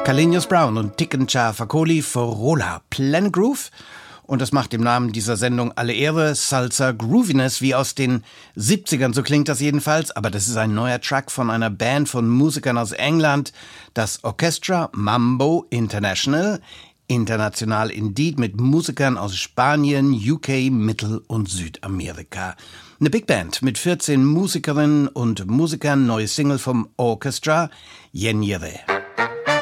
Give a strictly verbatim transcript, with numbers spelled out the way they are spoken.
Kalenius Brown und Tikencha Fakoli Forola Planet Groove. Und das macht dem Namen dieser Sendung alle Ehre. Salsa Grooviness, wie aus den siebzigern, so klingt das jedenfalls. Aber das ist ein neuer Track von einer Band von Musikern aus England. Das Orchestra Mambo International. International indeed, mit Musikern aus Spanien, U K, Mittel- und Südamerika. Eine Big Band mit vierzehn Musikerinnen und Musikern. Neue Single vom Orchestra, Yenjere.